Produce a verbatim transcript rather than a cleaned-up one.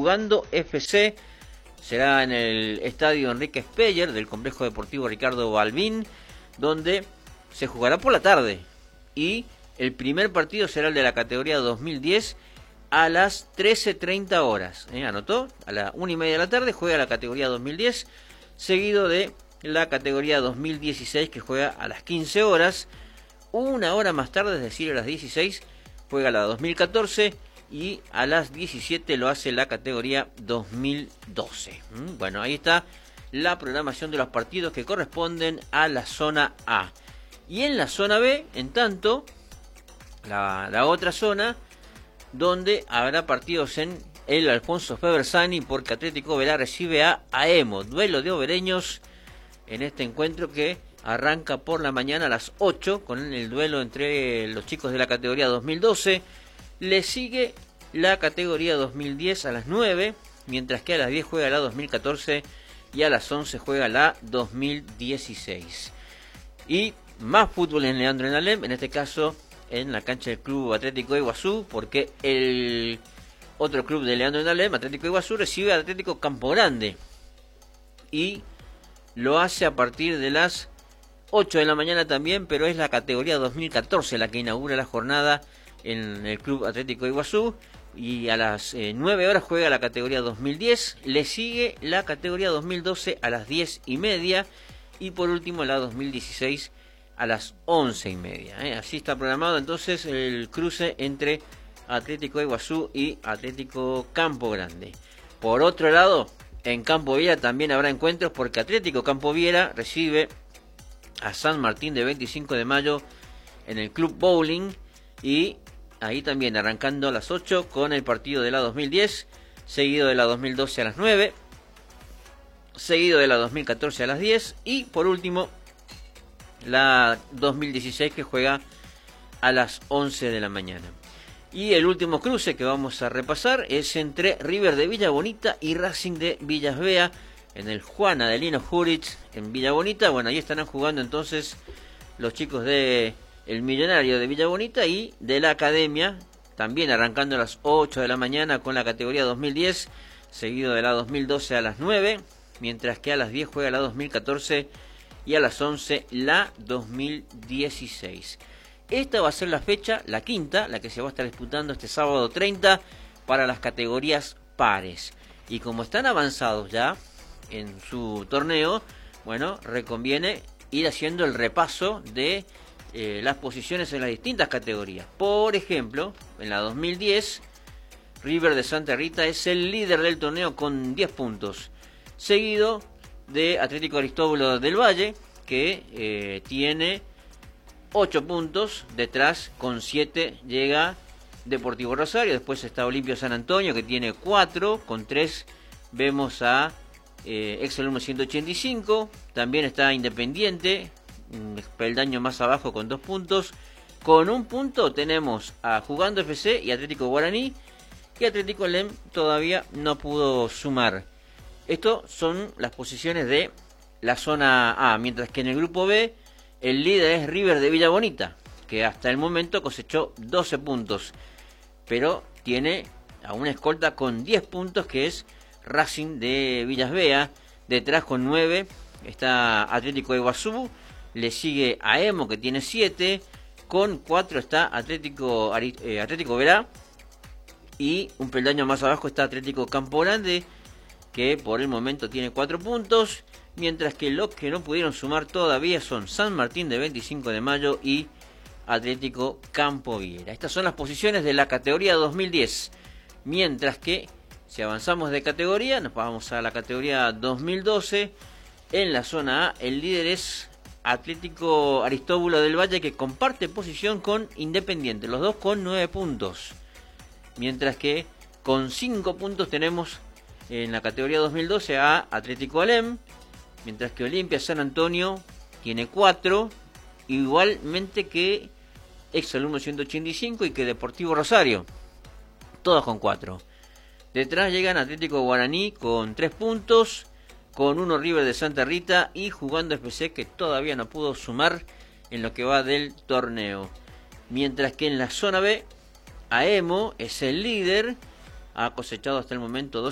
Jugando F C. Será en el estadio Enrique Speyer del Complejo Deportivo Ricardo Balbín, donde se jugará por la tarde. Y el primer partido será el de la categoría dos mil diez a las trece treinta horas. ¿Eh? ¿Anotó? A la una y media de la tarde juega la categoría dos mil diez, seguido de la categoría dos mil dieciséis que juega a las quince horas. Una hora más tarde, es decir, a las dieciséis, juega la dos mil catorce y a las diecisiete lo hace la categoría dos mil doce. ¿Mm? Bueno, ahí está la programación de los partidos que corresponden a la zona A. Y en la zona B, en tanto, la, la otra zona, donde habrá partidos en el Alfonso Febersani, porque Atlético Oberá recibe a AEMO, duelo de obereños en este encuentro que arranca por la mañana a las ocho con el duelo entre los chicos de la categoría dos mil doce. Le sigue la categoría dos mil diez a las nueve, mientras que a las diez juega la dos mil catorce y a las once juega la dos mil dieciséis. Y más fútbol en Leandro en Alem, en este caso en la cancha del Club Atlético Iguazú, porque el otro club de Leandro en Alem, Atlético Iguazú, recibe al Atlético Campo Grande y lo hace a partir de las ocho de la mañana también, pero es la categoría dos mil catorce la que inaugura la jornada en el Club Atlético Iguazú. Y a las eh, nueve horas juega la categoría dos mil diez, le sigue la categoría dos mil doce a las diez y media y por último la dos mil dieciséis a las once y media. ¿eh? Así está programado entonces el cruce entre Atlético Iguazú y Atlético Campo Grande. Por otro lado, en Campo Viera también habrá encuentros, porque Atlético Campo Viera recibe a San Martín de veinticinco de mayo en el Club Bowling, y ahí también arrancando a las ocho con el partido de la dos mil diez, seguido de la dos mil doce a las nueve, seguido de la dos mil catorce a las diez y por último la dos mil dieciséis que juega a las once de la mañana. Y el último cruce que vamos a repasar es entre River de Villa Bonita y Racing de Villas Bea en el Juan Adelino Juric en Villa Bonita. Bueno, ahí estarán jugando entonces los chicos de el Millonario de Villa Bonita y de la Academia, también arrancando a las ocho de la mañana con la categoría dos mil diez, seguido de la dos mil doce a las nueve, mientras que a las diez juega la dos mil catorce y a las once la dos mil dieciséis. Esta va a ser la fecha, la quinta, la que se va a estar disputando este sábado treinta para las categorías pares. Y como están avanzados ya en su torneo, bueno, reconviene ir haciendo el repaso de eh, las posiciones en las distintas categorías. Por ejemplo, en la dos mil diez, River de Santa Rita es el líder del torneo con diez puntos, seguido de Atlético Aristóbulo del Valle, que eh, tiene ocho puntos, detrás con siete llega Deportivo Rosario, después está Olimpio San Antonio que tiene cuatro, con tres vemos a eh, Excelumno ciento ochenta y cinco, también está Independiente, un peldaño más abajo con dos puntos, con un punto tenemos a Jugando F C y Atlético Guaraní, y Atlético Lem todavía no pudo sumar. Estos son las posiciones de la zona A, mientras que en el grupo B el líder es River de Villa Bonita, que hasta el momento cosechó doce puntos, pero tiene a una escolta con diez puntos, que es Racing de Villas Bea. Detrás con nueve está Atlético de Iguazú, le sigue AEMO que tiene siete, con cuatro está Atlético, eh, Atlético Verá, y un peldaño más abajo está Atlético Campo Grande, que por el momento tiene cuatro puntos, mientras que los que no pudieron sumar todavía son San Martín de veinticinco de mayo y Atlético Campo Viera. Estas son las posiciones de la categoría dos mil diez, mientras que si avanzamos de categoría nos vamos a la categoría dos mil doce. En la zona A el líder es Atlético Aristóbulo del Valle, que comparte posición con Independiente, los dos con nueve puntos, mientras que con cinco puntos tenemos en la categoría dos mil doce a Atlético Alem, mientras que Olimpia San Antonio tiene cuatro, igualmente que Exalumno ciento ochenta y cinco y que Deportivo Rosario, todos con cuatro. Detrás llegan Atlético Guaraní con tres puntos, con uno River de Santa Rita y Jugando F C, que todavía no pudo sumar en lo que va del torneo. Mientras que en la zona B, AEMO es el líder, ha cosechado hasta el momento